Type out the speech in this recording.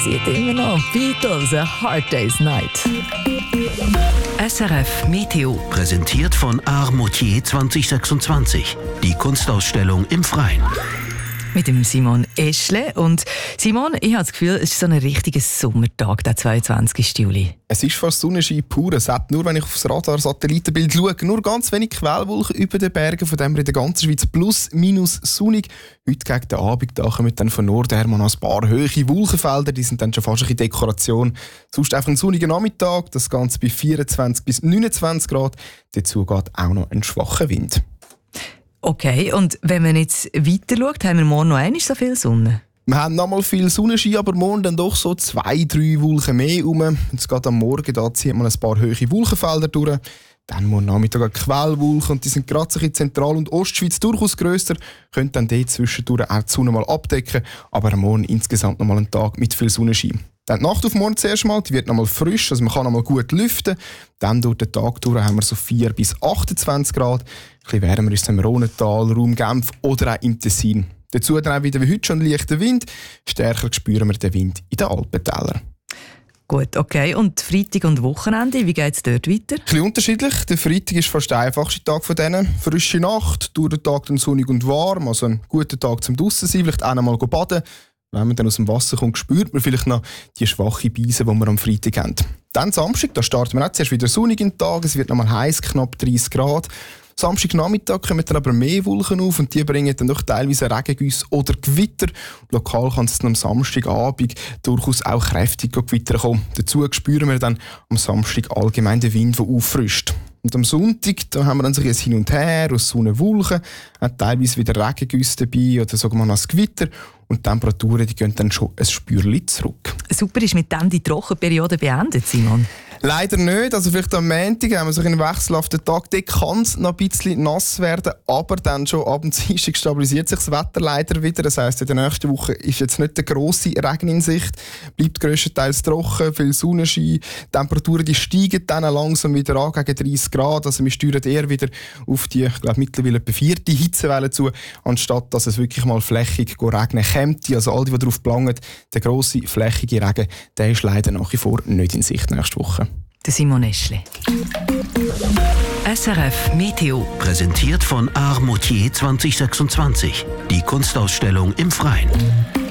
zieht immer noch. Beatles, A Hard Day's Night. SRF Meteo. Präsentiert von Art Moutier 2026. Die Kunstausstellung im Freien. Mit dem Simon Eschle. Und Simon, ich habe das Gefühl, es ist so ein richtiger Sommertag, der 22. Juli. Es ist fast Sonnenschein pur. Es hat nur, wenn ich aufs Radar-Satellitenbild schaue, nur ganz wenig Quellwolken über den Bergen, von dem wir in der ganzen Schweiz plus minus sonnig. Heute gegen den Abend da kommen dann von Norden her mal noch ein paar hohe Wolkenfelder, die sind dann schon fast ein bisschen Dekoration. Sonst einfach ein sonniger Nachmittag, das Ganze bei 24 bis 29 Grad. Dazu geht auch noch ein schwacher Wind. Okay, und wenn man jetzt weiter schaut, haben wir morgen noch einmal so viel Sonne? Wir haben noch mal viel Sonnenschein, aber morgen dann doch so 2-3 Wolken mehr rum. Jetzt geht am Morgen, da zieht man ein paar hohe Wolkenfelder durch. Dann morgen Nachmittag eine Quellwolken und die sind gerade so in Zentral- und Ostschweiz durchaus grösser. Können dann dort zwischendurch auch die Sonne mal abdecken, aber am Morgen insgesamt noch mal ein Tag mit viel Sonnenschein. Dann die Nacht auf morgen zuerst mal, die wird noch mal frisch, also man kann noch mal gut lüften. Dann durch den Tag durch haben wir so 4 bis 28 Grad. Ein bisschen wärmer ist es im Rhonental, Raum Genf oder auch im Tessin. Dazu dann auch wieder wie heute schon einen leichten Wind. Stärker spüren wir den Wind in den Alpentälern. Gut, okay. Und Freitag und Wochenende, wie geht es dort weiter? Ein bisschen unterschiedlich. Der Freitag ist fast der einfachste Tag von denen. Frische Nacht, durch den Tag dann sonnig und warm, also ein guter Tag zum draussen sein, vielleicht auch einmal baden. Wenn man dann aus dem Wasser kommt, spürt man vielleicht noch die schwache Beise, die wir am Freitag haben. Dann Samstag, da starten wir auch zuerst wieder sonnig in den Tag, es wird noch mal heiß, knapp 30 Grad. Samstagnachmittag kommen dann aber mehr Wolken auf und die bringen dann doch teilweise Regengüsse oder Gewitter. Lokal kann es dann am Samstagabend durchaus auch kräftig Gewitter kommen. Dazu spüren wir dann am Samstag allgemein den Wind, der auffrischt. Und am Sonntag da haben wir dann so ein Hin und Her aus Sonne, Wolken, teilweise wieder Regengüsse dabei oder sogar mal ein Gewitter. Und die Temperaturen die gehen dann schon ein Spürchen zurück. Super, ist mit dem die Trockenperiode beendet, Simon? Leider nicht. Also vielleicht am Montag haben wir so einen wechselhaften Tag. Dort kann es noch ein bisschen nass werden, aber dann schon ab und zu stabilisiert sich das Wetter leider wieder. Das heisst, in der nächsten Woche ist jetzt nicht der grosse Regen in Sicht. Bleibt grösstenteils trocken, viel Sonnenschein. Die Temperaturen die steigen dann langsam wieder an, gegen 30 Grad. Also wir steuern eher wieder auf die, ich glaube, mittlerweile etwa 4. Hitzewelle zu, anstatt dass es wirklich mal flächig regnen könnte. Also all die darauf planen, der grosse, flächige Regen, der ist leider nach wie vor nicht in Sicht nächste Woche. Der Simon Eschle. SRF Meteo. Präsentiert von Art Moutier 2026. Die Kunstausstellung im Freien.